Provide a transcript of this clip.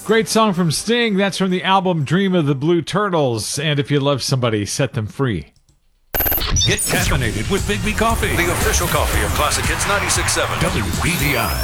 Great song from Sting. That's from the album Dream of the Blue Turtles. And if you love somebody, set them free. Get caffeinated with Big B Coffee, the official coffee of Classic Hits 96.7 WBDI.